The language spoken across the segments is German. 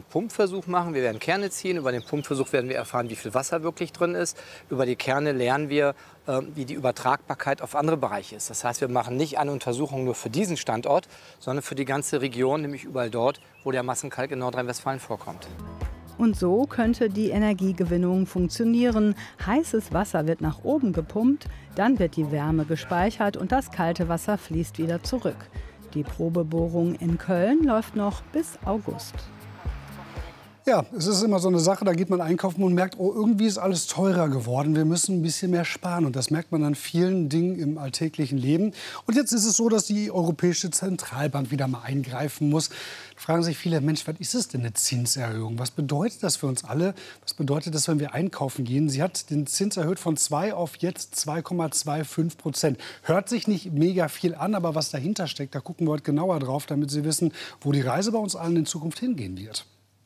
Pumpversuch machen. Wir werden Kerne ziehen. Über den Pumpversuch werden wir erfahren, wie viel Wasser wirklich drin ist. Über die Kerne lernen wir, wie die Übertragbarkeit auf andere Bereiche ist. Das heißt, wir machen nicht eine Untersuchung nur für diesen Standort, sondern für die ganze Region, nämlich überall dort, wo der Massenkalk in Nordrhein-Westfalen vorkommt. Und so könnte die Energiegewinnung funktionieren. Heißes Wasser wird nach oben gepumpt, dann wird die Wärme gespeichert und das kalte Wasser fließt wieder zurück. Die Probebohrung in Köln läuft noch bis August. Ja, es ist immer so eine Sache, da geht man einkaufen und merkt, oh, irgendwie ist alles teurer geworden. Wir müssen ein bisschen mehr sparen. Und das merkt man an vielen Dingen im alltäglichen Leben. Und jetzt ist es so, dass die Europäische Zentralbank wieder mal eingreifen muss. Da fragen sich viele, Mensch, was ist es denn eine Zinserhöhung? Was bedeutet das für uns alle? Was bedeutet das, wenn wir einkaufen gehen? Sie hat den Zins erhöht von 2 auf jetzt 2,25%. Hört sich nicht mega viel an, aber was dahinter steckt, da gucken wir heute genauer drauf, damit Sie wissen, wo die Reise bei uns allen in Zukunft hingehen wird.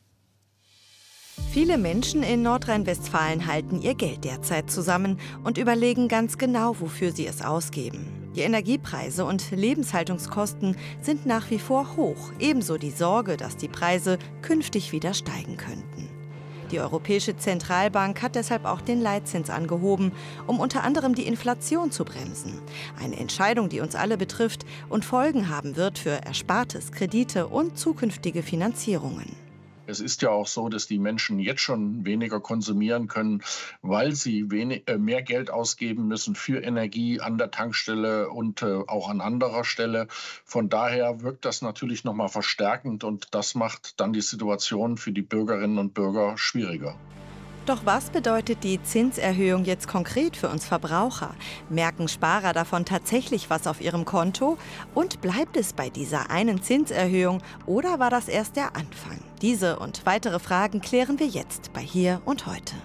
Viele Menschen in Nordrhein-Westfalen halten ihr Geld derzeit zusammen und überlegen ganz genau, wofür sie es ausgeben. Die Energiepreise und Lebenshaltungskosten sind nach wie vor hoch. Ebenso die Sorge, dass die Preise künftig wieder steigen könnten. Die Europäische Zentralbank hat deshalb auch den Leitzins angehoben, um unter anderem die Inflation zu bremsen. Eine Entscheidung, die uns alle betrifft und Folgen haben wird für Erspartes, Kredite und zukünftige Finanzierungen. Es ist ja auch so, dass die Menschen jetzt schon weniger konsumieren können, weil sie mehr Geld ausgeben müssen für Energie an der Tankstelle und auch an anderer Stelle. Von daher wirkt das natürlich noch mal verstärkend und das macht dann die Situation für die Bürgerinnen und Bürger schwieriger. Doch was bedeutet die Zinserhöhung jetzt konkret für uns Verbraucher? Merken Sparer davon tatsächlich was auf ihrem Konto? Und bleibt es bei dieser einen Zinserhöhung oder war das erst der Anfang? Diese und weitere Fragen klären wir jetzt bei Hier und Heute.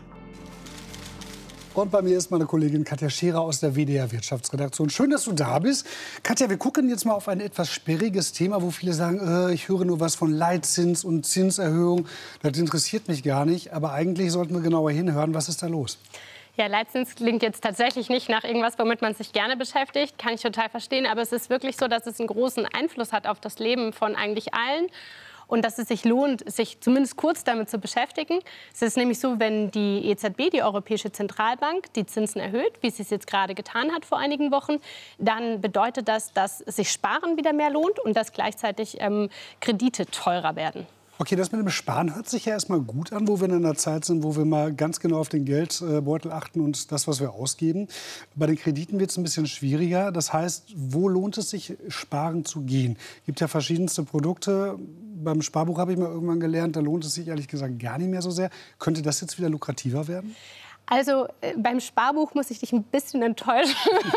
Und bei mir ist meine Kollegin Katja Scherer aus der WDR Wirtschaftsredaktion. Schön, dass du da bist. Katja, wir gucken jetzt mal auf ein etwas sperriges Thema, wo viele sagen, ich höre nur was von Leitzins und Zinserhöhung. Das interessiert mich gar nicht. Aber eigentlich sollten wir genauer hinhören. Was ist da los? Ja, Leitzins klingt jetzt tatsächlich nicht nach irgendwas, womit man sich gerne beschäftigt. Kann ich total verstehen. Aber es ist wirklich so, dass es einen großen Einfluss hat auf das Leben von eigentlich allen. Und dass es sich lohnt, sich zumindest kurz damit zu beschäftigen. Es ist nämlich so, wenn die EZB, die Europäische Zentralbank, die Zinsen erhöht, wie sie es jetzt gerade getan hat vor einigen Wochen, dann bedeutet das, dass sich Sparen wieder mehr lohnt und dass gleichzeitig Kredite teurer werden. Okay, das mit dem Sparen hört sich ja erstmal gut an, wo wir in einer Zeit sind, wo wir mal ganz genau auf den Geldbeutel achten und das, was wir ausgeben. Bei den Krediten wird es ein bisschen schwieriger. Das heißt, wo lohnt es sich, sparen zu gehen? Es gibt ja verschiedenste Produkte. Beim Sparbuch habe ich mal irgendwann gelernt, da lohnt es sich ehrlich gesagt gar nicht mehr so sehr. Könnte das jetzt wieder lukrativer werden? Also beim Sparbuch muss ich dich ein bisschen enttäuschen.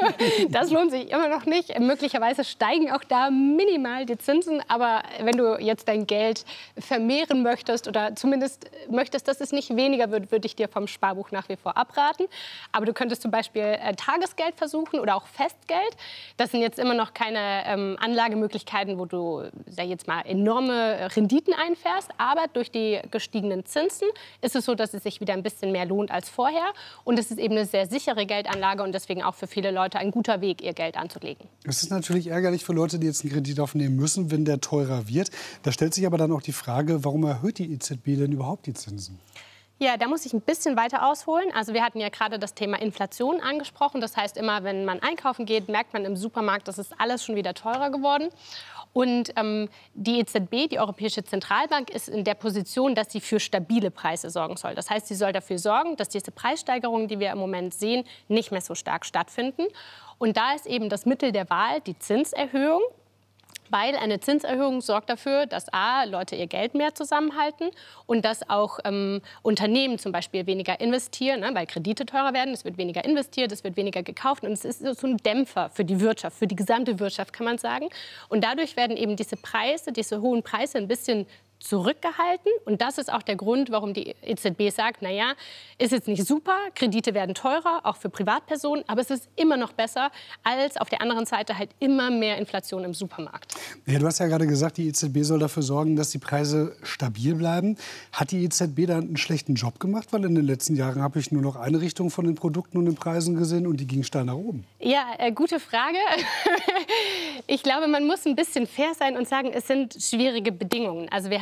Das lohnt sich immer noch nicht. Möglicherweise steigen auch da minimal die Zinsen. Aber wenn du jetzt dein Geld vermehren möchtest oder zumindest möchtest, dass es nicht weniger wird, würde ich dir vom Sparbuch nach wie vor abraten. Aber du könntest zum Beispiel Tagesgeld versuchen oder auch Festgeld. Das sind jetzt immer noch keine Anlagemöglichkeiten, wo du, sag ich jetzt mal, enorme Renditen einfährst. Aber durch die gestiegenen Zinsen ist es so, dass es sich wieder ein bisschen mehr lohnt als vorher. Und es ist eben eine sehr sichere Geldanlage und deswegen auch für viele Leute ein guter Weg, ihr Geld anzulegen. Es ist natürlich ärgerlich für Leute, die jetzt einen Kredit aufnehmen müssen, wenn der teurer wird. Da stellt sich aber dann auch die Frage, warum erhöht die EZB denn überhaupt die Zinsen? Ja, da muss ich ein bisschen weiter ausholen. Also wir hatten ja gerade das Thema Inflation angesprochen. Das heißt, immer wenn man einkaufen geht, merkt man im Supermarkt, das ist alles schon wieder teurer geworden. Und die EZB, die Europäische Zentralbank, ist in der Position, dass sie für stabile Preise sorgen soll. Das heißt, sie soll dafür sorgen, dass diese Preissteigerungen, die wir im Moment sehen, nicht mehr so stark stattfinden. Und da ist eben das Mittel der Wahl die Zinserhöhung. Weil eine Zinserhöhung sorgt dafür, dass Leute ihr Geld mehr zusammenhalten und dass auch Unternehmen zum Beispiel weniger investieren, ne, weil Kredite teurer werden. Es wird weniger investiert, es wird weniger gekauft. Und es ist so ein Dämpfer für die Wirtschaft, für die gesamte Wirtschaft, kann man sagen. Und dadurch werden eben diese Preise, diese hohen Preise ein bisschen zurückgehalten. Und das ist auch der Grund, warum die EZB sagt, naja, ist jetzt nicht super, Kredite werden teurer, auch für Privatpersonen, aber es ist immer noch besser, als auf der anderen Seite halt immer mehr Inflation im Supermarkt. Ja, du hast ja gerade gesagt, die EZB soll dafür sorgen, dass die Preise stabil bleiben. Hat die EZB da einen schlechten Job gemacht? Weil in den letzten Jahren habe ich nur noch eine Richtung von den Produkten und den Preisen gesehen und die ging steil nach oben. Ja, gute Frage. Ich glaube, man muss ein bisschen fair sein und sagen, es sind schwierige Bedingungen. Also wir hatten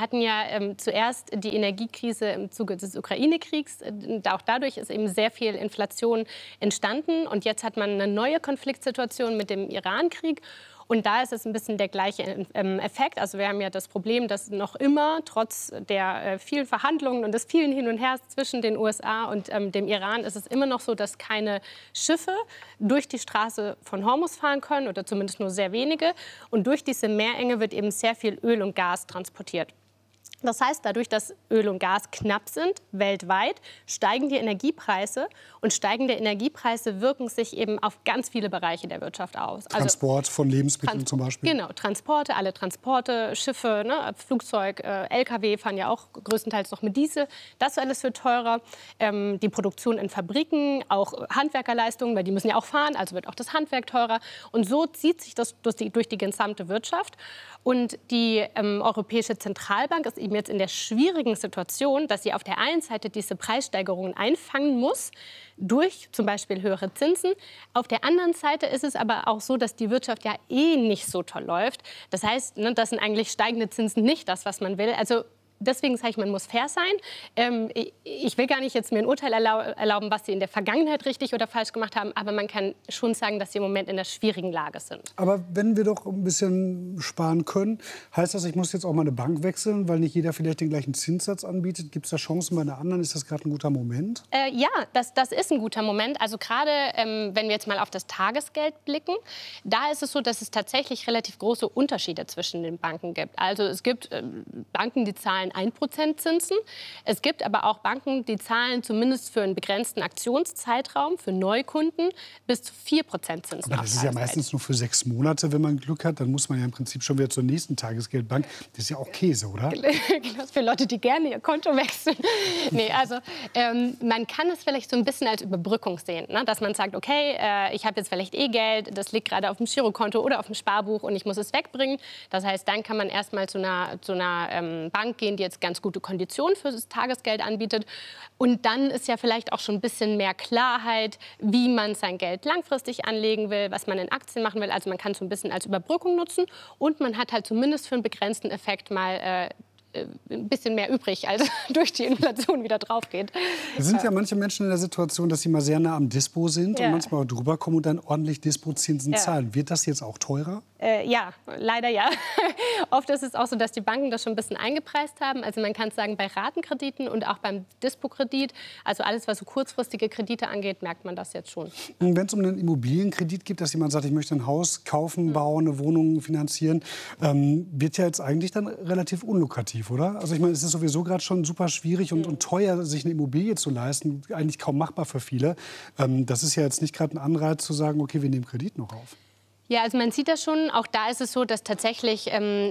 hatten ja zuerst die Energiekrise im Zuge des Ukraine-Kriegs. Auch dadurch ist eben sehr viel Inflation entstanden. Und jetzt hat man eine neue Konfliktsituation mit dem Iran-Krieg. Und da ist es ein bisschen der gleiche Effekt. Also wir haben ja das Problem, dass noch immer, trotz der vielen Verhandlungen und des vielen Hin und Hers zwischen den USA und dem Iran, ist es immer noch so, dass keine Schiffe durch die Straße von Hormuz fahren können oder zumindest nur sehr wenige. Und durch diese Meerenge wird eben sehr viel Öl und Gas transportiert. Das heißt, dadurch, dass Öl und Gas knapp sind, weltweit, steigen die Energiepreise. Und steigende Energiepreise wirken sich eben auf ganz viele Bereiche der Wirtschaft aus. Transport von Lebensmitteln zum Beispiel. Genau, Transporte, alle Transporte, Schiffe, ne, Flugzeug, LKW fahren ja auch größtenteils noch mit Diesel. Das alles wird teurer. Die Produktion in Fabriken, auch Handwerkerleistungen, weil die müssen ja auch fahren, also wird auch das Handwerk teurer. Und so zieht sich das durch die gesamte Wirtschaft. Und die Europäische Zentralbank ist eben jetzt in der schwierigen Situation, dass sie auf der einen Seite diese Preissteigerungen einfangen muss, durch zum Beispiel höhere Zinsen. Auf der anderen Seite ist es aber auch so, dass die Wirtschaft ja nicht so toll läuft. Das heißt, ne, das sind eigentlich steigende Zinsen nicht das, was man will. Also deswegen sage ich, man muss fair sein. Ich will gar nicht jetzt mir ein Urteil erlauben, was sie in der Vergangenheit richtig oder falsch gemacht haben. Aber man kann schon sagen, dass sie im Moment in einer schwierigen Lage sind. Aber wenn wir doch ein bisschen sparen können, heißt das, ich muss jetzt auch mal eine Bank wechseln, weil nicht jeder vielleicht den gleichen Zinssatz anbietet? Gibt es da Chancen bei einer anderen? Ist das gerade ein guter Moment? Ja, das ist ein guter Moment. Also gerade, wenn wir jetzt mal auf das Tagesgeld blicken, da ist es so, dass es tatsächlich relativ große Unterschiede zwischen den Banken gibt. Also es gibt Banken, die zahlen 1% Zinsen. Es gibt aber auch Banken, die zahlen zumindest für einen begrenzten Aktionszeitraum für Neukunden bis zu 4% Zinsen. Aber das ist ja meistens nur für 6 Monate, wenn man Glück hat. Dann muss man ja im Prinzip schon wieder zur nächsten Tagesgeldbank. Das ist ja auch Käse, oder? Für Leute, die gerne ihr Konto wechseln. Nee, also man kann es vielleicht so ein bisschen als Überbrückung sehen, ne? Dass man sagt, okay, ich habe jetzt vielleicht Geld, das liegt gerade auf dem Girokonto oder auf dem Sparbuch und ich muss es wegbringen. Das heißt, dann kann man erstmal zu einer Bank gehen, die jetzt ganz gute Konditionen für das Tagesgeld anbietet. Und dann ist ja vielleicht auch schon ein bisschen mehr Klarheit, wie man sein Geld langfristig anlegen will, was man in Aktien machen will. Also man kann es so ein bisschen als Überbrückung nutzen und man hat halt zumindest für einen begrenzten Effekt mal ein bisschen mehr übrig, als durch die Inflation wieder drauf geht. Es sind ja manche Menschen in der Situation, dass sie mal sehr nah am Dispo sind und manchmal drüber kommen und dann ordentlich Dispozinsen zahlen. Wird das jetzt auch teurer? Ja, leider ja. Oft ist es auch so, dass die Banken das schon ein bisschen eingepreist haben. Also man kann sagen, bei Ratenkrediten und auch beim Dispo-Kredit, also alles, was so kurzfristige Kredite angeht, merkt man das jetzt schon. Wenn es um einen Immobilienkredit geht, dass jemand sagt, ich möchte ein Haus kaufen, bauen, eine Wohnung finanzieren, wird ja jetzt eigentlich dann relativ unlukrativ, oder? Also ich meine, es ist sowieso gerade schon super schwierig und teuer, sich eine Immobilie zu leisten, eigentlich kaum machbar für viele. Das ist ja jetzt nicht gerade ein Anreiz zu sagen, okay, wir nehmen Kredit noch auf. Ja, also man sieht das schon. Auch da ist es so, dass tatsächlich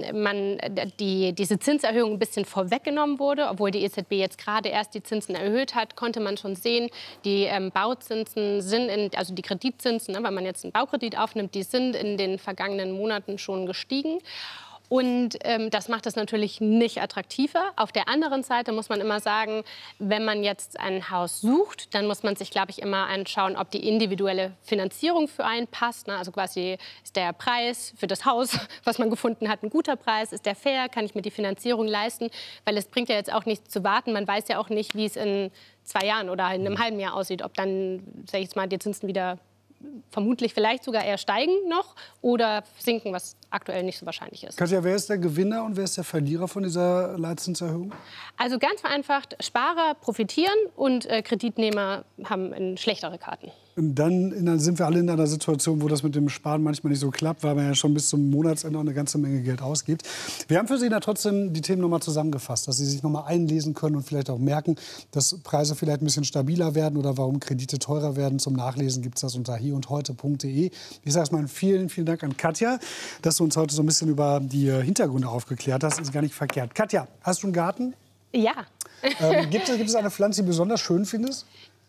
diese Zinserhöhung ein bisschen vorweggenommen wurde. Obwohl die EZB jetzt gerade erst die Zinsen erhöht hat, konnte man schon sehen, die Bauzinsen sind, also die Kreditzinsen, ne, wenn man jetzt einen Baukredit aufnimmt, die sind in den vergangenen Monaten schon gestiegen. Und das macht es natürlich nicht attraktiver. Auf der anderen Seite muss man immer sagen, wenn man jetzt ein Haus sucht, dann muss man sich, glaube ich, immer anschauen, ob die individuelle Finanzierung für einen passt. Ne? Also quasi ist der Preis für das Haus, was man gefunden hat, ein guter Preis? Ist der fair? Kann ich mir die Finanzierung leisten? Weil es bringt ja jetzt auch nichts zu warten. Man weiß ja auch nicht, wie es in 2 Jahren oder in einem halben Jahr aussieht. Ob dann, sag ich jetzt mal, die Zinsen wieder vermutlich vielleicht sogar eher steigen noch oder sinken, was aktuell nicht so wahrscheinlich ist. Katja, wer ist der Gewinner und wer ist der Verlierer von dieser Leitzinserhöhung? Also ganz vereinfacht, Sparer profitieren und Kreditnehmer haben schlechtere Karten. Und dann sind wir alle in einer Situation, wo das mit dem Sparen manchmal nicht so klappt, weil man ja schon bis zum Monatsende auch eine ganze Menge Geld ausgibt. Wir haben für Sie da trotzdem die Themen noch mal zusammengefasst, dass Sie sich noch mal einlesen können und vielleicht auch merken, dass Preise vielleicht ein bisschen stabiler werden oder warum Kredite teurer werden. Zum Nachlesen gibt es das unter hierundheute.de. Ich sage mal vielen, vielen Dank an Katja, dass du uns heute so ein bisschen über die Hintergründe aufgeklärt hast. Ist gar nicht verkehrt. Katja, hast du einen Garten? Ja. Gibt es eine Pflanze, die du besonders schön findest?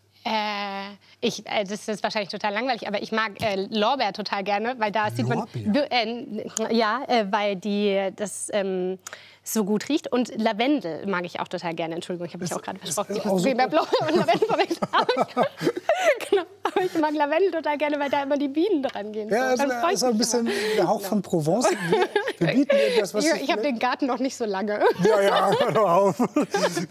Das ist wahrscheinlich total langweilig, aber ich mag Lorbeer total gerne, weil da sieht man, weil das so gut riecht. Und Lavendel mag ich auch total gerne. Entschuldigung, ich habe mich auch gerade versprochen. Ich muss mehr Blau und Lavendel verwechseln. Genau. Aber ich mag Lavendel total gerne, weil da immer die Bienen dran gehen. Ja, so. das ist ein bisschen der Hauch von Provence. Wir bieten etwas, was ich habe den Garten noch nicht so lange. Ja, hör auf.